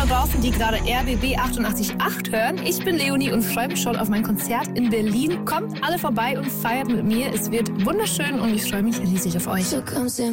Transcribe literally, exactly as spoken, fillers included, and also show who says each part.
Speaker 1: da draußen, die gerade R B B achtundachtzig Komma acht hören. Ich bin Leonie und freue mich schon auf mein Konzert in Berlin. Kommt alle vorbei und feiert mit mir. Es wird wunderschön und ich freue mich riesig auf euch.
Speaker 2: So kommst du